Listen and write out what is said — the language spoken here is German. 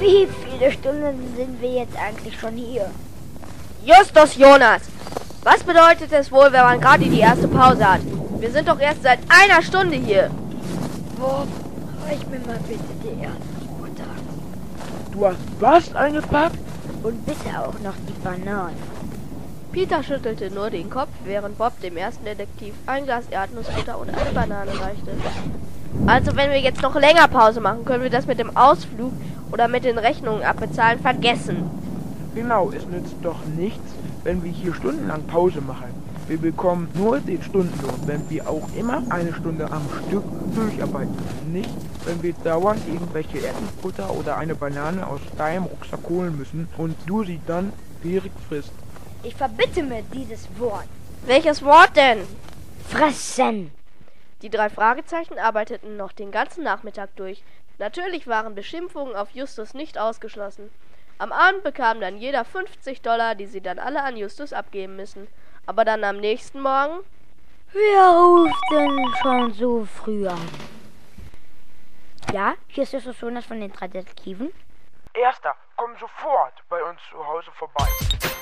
Wie viele Stunden sind wir jetzt eigentlich schon hier? Justus Jonas! Was bedeutet es wohl, wenn man gerade die erste Pause hat? Wir sind doch erst seit einer Stunde hier. Bob, reich mir mal bitte die erste Butter. Du hast was eingepackt? Und bitte auch noch die Bananen. Peter schüttelte nur den Kopf, während Bob dem ersten Detektiv ein Glas Erdnussbutter und eine Banane reichte. Also wenn wir jetzt noch länger Pause machen, können wir das mit dem Ausflug oder mit den Rechnungen abbezahlen vergessen. Genau, es nützt doch nichts, wenn wir hier stundenlang Pause machen. Wir bekommen nur den Stundenlohn, wenn wir auch immer eine Stunde am Stück durcharbeiten. Nicht, wenn wir dauernd irgendwelche Erdnussbutter oder eine Banane aus deinem Rucksack holen müssen und du sie dann direkt frisst. Ich verbitte mir dieses Wort. Welches Wort denn? Fressen. Die drei Fragezeichen arbeiteten noch den ganzen Nachmittag durch. Natürlich waren Beschimpfungen auf Justus nicht ausgeschlossen. Am Abend bekam dann jeder $50, die sie dann alle an Justus abgeben müssen. Aber dann am nächsten Morgen... Wer ruft denn schon so früh an? Ja, hier ist Justus Jonas von den drei Detektiven. Erster, komm sofort bei uns zu Hause vorbei.